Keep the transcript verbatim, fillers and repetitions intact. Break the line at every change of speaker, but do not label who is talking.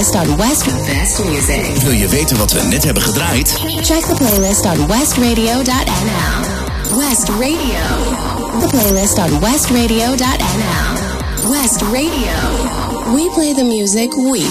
playlist on West Best Music.
Wil je weten wat we net hebben gedraaid?
Check the playlist on west radio dot n l. West Radio. The playlist on west radio dot n l. West Radio. We play the music we